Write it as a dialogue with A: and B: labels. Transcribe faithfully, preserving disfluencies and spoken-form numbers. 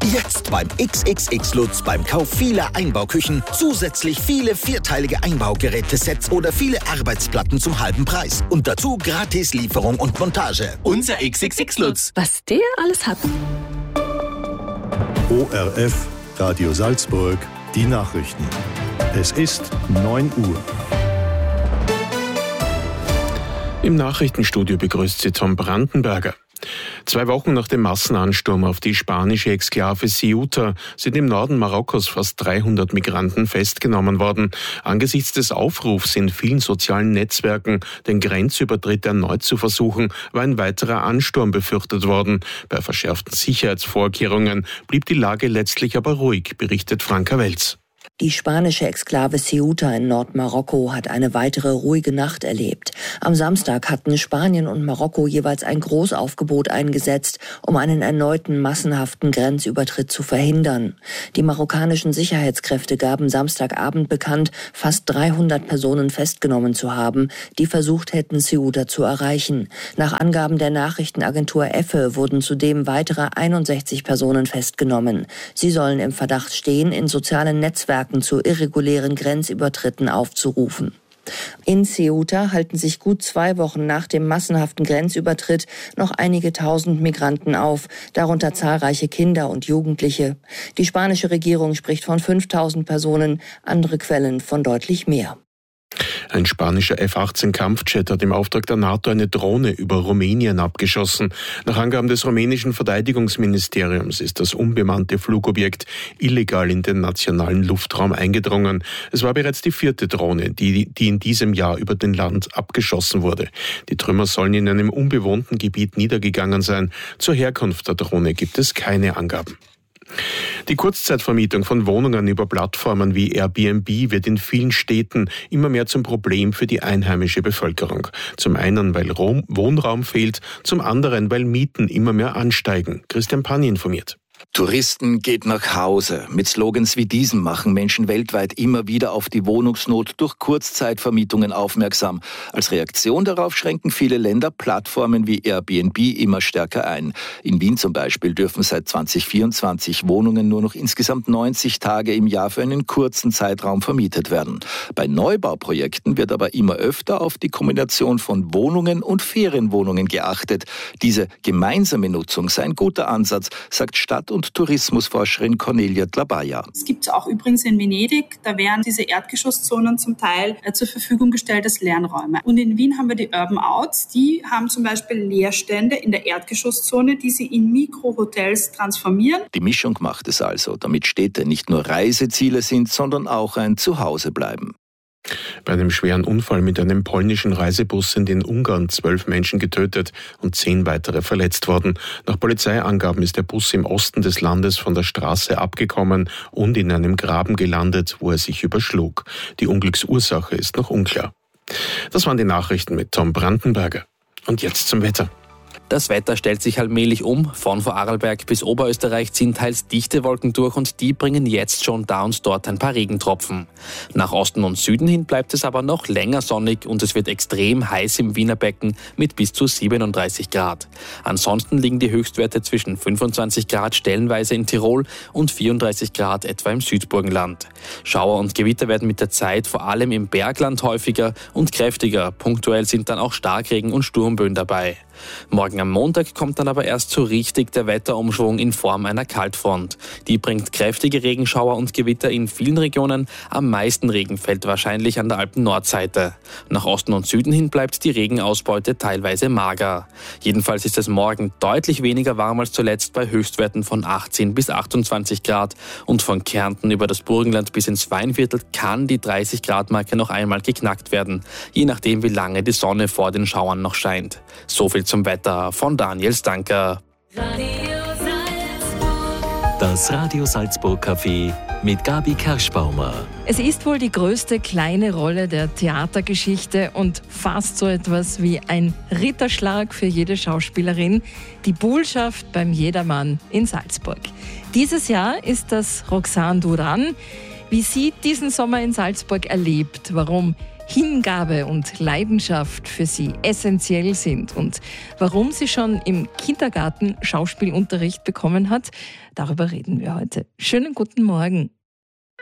A: Jetzt beim X X X Lutz beim Kauf vieler Einbauküchen zusätzlich viele vierteilige Einbaugerätesets oder viele Arbeitsplatten zum halben Preis. Und dazu gratis Lieferung und Montage.
B: Unser X X X Lutz.
C: Was der alles hat.
D: O R F, Radio Salzburg, die Nachrichten. Es ist neun Uhr.
E: Im Nachrichtenstudio begrüßt Sie Tom Brandenberger. Zwei Wochen nach dem Massenansturm auf die spanische Exklave Ceuta sind im Norden Marokkos fast dreihundert Migranten festgenommen worden. Angesichts des Aufrufs in vielen sozialen Netzwerken, den Grenzübertritt erneut zu versuchen, war ein weiterer Ansturm befürchtet worden. Bei verschärften Sicherheitsvorkehrungen blieb die Lage letztlich aber ruhig, berichtet Franka Welz.
F: Die spanische Exklave Ceuta in Nordmarokko hat eine weitere ruhige Nacht erlebt. Am Samstag hatten Spanien und Marokko jeweils ein Großaufgebot eingesetzt, um einen erneuten massenhaften Grenzübertritt zu verhindern. Die marokkanischen Sicherheitskräfte gaben Samstagabend bekannt, fast dreihundert Personen festgenommen zu haben, die versucht hätten, Ceuta zu erreichen. Nach Angaben der Nachrichtenagentur E F E wurden zudem weitere einundsechzig Personen festgenommen. Sie sollen im Verdacht stehen, in sozialen Netzwerken zu irregulären Grenzübertritten aufzurufen. In Ceuta halten sich gut zwei Wochen nach dem massenhaften Grenzübertritt noch einige tausend Migranten auf, darunter zahlreiche Kinder und Jugendliche. Die spanische Regierung spricht von fünftausend Personen, andere Quellen von deutlich mehr.
E: Ein spanischer F achtzehn Kampfjet hat im Auftrag der NATO eine Drohne über Rumänien abgeschossen. Nach Angaben des rumänischen Verteidigungsministeriums ist das unbemannte Flugobjekt illegal in den nationalen Luftraum eingedrungen. Es war bereits die vierte Drohne, die, die in diesem Jahr über den Land abgeschossen wurde. Die Trümmer sollen in einem unbewohnten Gebiet niedergegangen sein. Zur Herkunft der Drohne gibt es keine Angaben. Die Kurzzeitvermietung von Wohnungen über Plattformen wie Airbnb wird in vielen Städten immer mehr zum Problem für die einheimische Bevölkerung. Zum einen, weil Wohnraum fehlt, zum anderen, weil Mieten immer mehr ansteigen. Christian Pani informiert.
G: Touristen geht nach Hause. Mit Slogans wie diesem machen Menschen weltweit immer wieder auf die Wohnungsnot durch Kurzzeitvermietungen aufmerksam. Als Reaktion darauf schränken viele Länder Plattformen wie Airbnb immer stärker ein. In Wien zum Beispiel dürfen seit zwanzig vierundzwanzig Wohnungen nur noch insgesamt neunzig Tage im Jahr für einen kurzen Zeitraum vermietet werden. Bei Neubauprojekten wird aber immer öfter auf die Kombination von Wohnungen und Ferienwohnungen geachtet. Diese gemeinsame Nutzung sei ein guter Ansatz, sagt Stadt- und Tourismusforscherin Cornelia Dlabaja.
H: Es gibt es auch übrigens in Venedig, da werden diese Erdgeschosszonen zum Teil äh, zur Verfügung gestellt als Lernräume. Und in Wien haben wir die Urban Outs, die haben zum Beispiel Leerstände in der Erdgeschosszone, die sie in Mikrohotels transformieren.
G: Die Mischung macht es also, damit Städte nicht nur Reiseziele sind, sondern auch ein Zuhause bleiben.
E: Bei einem schweren Unfall mit einem polnischen Reisebus sind in Ungarn zwölf Menschen getötet und zehn weitere verletzt worden. Nach Polizeiangaben ist der Bus im Osten des Landes von der Straße abgekommen und in einem Graben gelandet, wo er sich überschlug. Die Unglücksursache ist noch unklar. Das waren die Nachrichten mit Tom Brandenberger. Und jetzt zum Wetter.
I: Das Wetter stellt sich allmählich um. Von Vorarlberg bis Oberösterreich ziehen teils dichte Wolken durch und die bringen jetzt schon da und dort ein paar Regentropfen. Nach Osten und Süden hin bleibt es aber noch länger sonnig und es wird extrem heiß im Wiener Becken mit bis zu siebenunddreißig Grad. Ansonsten liegen die Höchstwerte zwischen fünfundzwanzig Grad stellenweise in Tirol und vierunddreißig Grad etwa im Südburgenland. Schauer und Gewitter werden mit der Zeit vor allem im Bergland häufiger und kräftiger. Punktuell sind dann auch Starkregen und Sturmböen dabei. Morgen am Montag kommt dann aber erst so richtig der Wetterumschwung in Form einer Kaltfront. Die bringt kräftige Regenschauer und Gewitter in vielen Regionen. Am meisten Regen fällt wahrscheinlich an der Alpen-Nordseite. Nach Osten und Süden hin bleibt die Regenausbeute teilweise mager. Jedenfalls ist es morgen deutlich weniger warm als zuletzt bei Höchstwerten von achtzehn bis achtundzwanzig Grad. Und von Kärnten über das Burgenland bis ins Weinviertel kann die dreißig Grad Marke noch einmal geknackt werden. Je nachdem, wie lange die Sonne vor den Schauern noch scheint. So viel zum Wetter von Daniel Stanker.
B: Das Radio Salzburg Café mit Gabi Kerschbaumer.
C: Es ist wohl die größte kleine Rolle der Theatergeschichte und fast so etwas wie ein Ritterschlag für jede Schauspielerin, die Buhlschaft beim Jedermann in Salzburg. Dieses Jahr ist das Roxane Duran. Wie sie diesen Sommer in Salzburg erlebt, warum Hingabe und Leidenschaft für sie essentiell sind und warum sie schon im Kindergarten Schauspielunterricht bekommen hat, darüber reden wir heute. Schönen guten Morgen.